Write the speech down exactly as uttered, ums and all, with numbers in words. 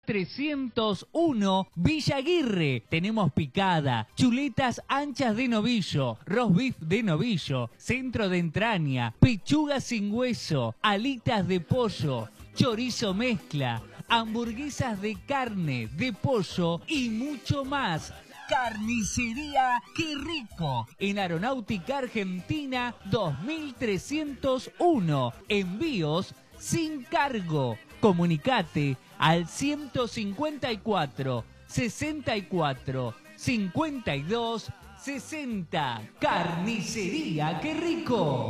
trescientos uno, Villa Aguirre. Tenemos picada, chuletas anchas de novillo, roast beef de novillo, centro de entraña, pechuga sin hueso, alitas de pollo, chorizo mezcla, hamburguesas de carne, de pollo y mucho más. Carnicería ¡Qué Rico! En Aeronáutica Argentina dos mil trescientos uno. Envíos sin cargo. Comunicate al ciento cincuenta y cuatro, sesenta y cuatro, cincuenta y dos, sesenta. Carnicería ¡Qué Rico!